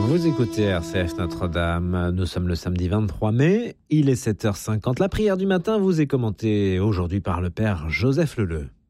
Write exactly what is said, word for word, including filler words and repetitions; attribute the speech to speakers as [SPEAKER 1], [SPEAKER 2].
[SPEAKER 1] Vous écoutez R C F Notre-Dame, nous sommes le samedi vingt-trois mai, il est sept heures cinquante. La prière du matin vous est commentée aujourd'hui par le Père Joseph Leleu.